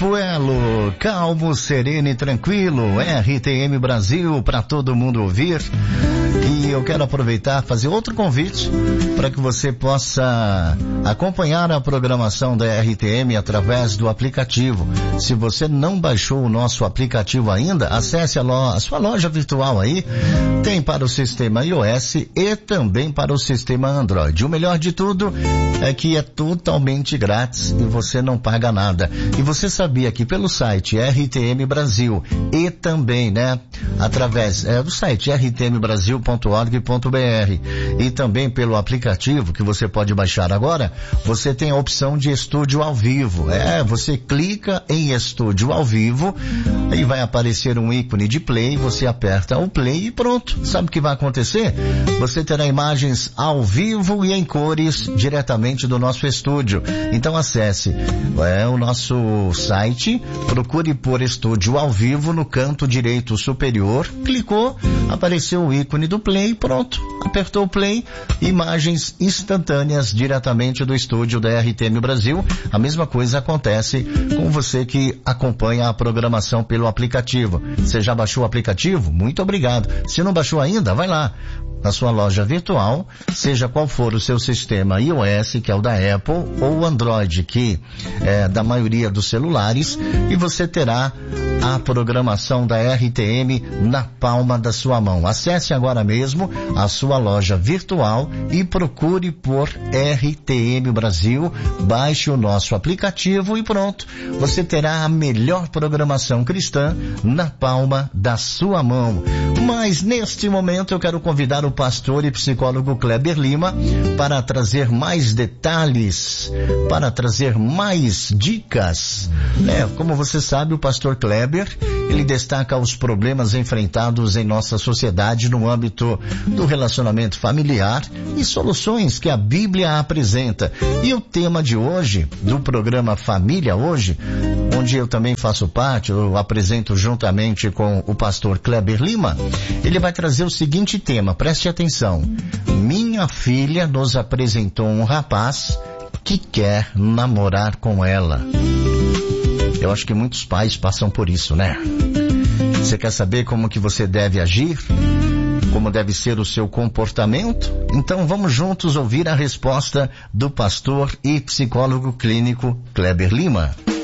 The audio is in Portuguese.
Capuelo, calmo, sereno e tranquilo, RTM Brasil para todo mundo ouvir. E eu quero aproveitar e fazer outro convite para que você possa acompanhar a programação da RTM através do aplicativo. Se você não baixou o nosso aplicativo ainda, acesse a sua loja virtual aí. Tem para o sistema iOS e também para o sistema Android. O melhor de tudo é que é totalmente grátis e você não paga nada. E você sabia que pelo site RTM Brasil e também, através do site rtmbrasil.org.br e também pelo aplicativo que você pode baixar agora, você tem a opção de estúdio ao vivo. Você clica em estúdio ao vivo, aí vai aparecer um ícone de play, você aperta o play e pronto. Sabe o que vai acontecer? Você terá imagens ao vivo e em cores diretamente do nosso estúdio. Então acesse o nosso site, procure por estúdio ao vivo no canto direito superior, clicou, apareceu o ícone do play, pronto, apertou o play, imagens instantâneas diretamente do estúdio da RTM Brasil. A mesma coisa acontece com você que acompanha a programação pelo aplicativo. Você já baixou o aplicativo? Muito obrigado. Se não baixou ainda, vai lá na sua loja virtual, seja qual for o seu sistema iOS, que é o da Apple, ou Android, que é da maioria dos celulares, e você terá a programação da RTM na palma da sua mão. Acesse agora mesmo a sua loja virtual e procure por RTM Brasil, baixe o nosso aplicativo e pronto, você terá a melhor programação cristã na palma da sua mão. Mas neste momento eu quero convidar o pastor e psicólogo Kleber Lima para trazer mais detalhes, para trazer mais dicas. Como você sabe, o pastor Kleber, ele destaca os problemas enfrentados em nossa sociedade no âmbito do relacionamento familiar e soluções que a Bíblia apresenta. E o tema de hoje, do programa Família Hoje, onde eu também faço parte, eu apresento juntamente com o pastor Kleber Lima, ele vai trazer o seguinte tema, preste atenção. Minha filha nos apresentou um rapaz que quer namorar com ela. Eu acho que muitos pais passam por isso, né? Você quer saber como que você deve agir? Como deve ser o seu comportamento? Então vamos juntos ouvir a resposta do pastor e psicólogo clínico Kleber Lima.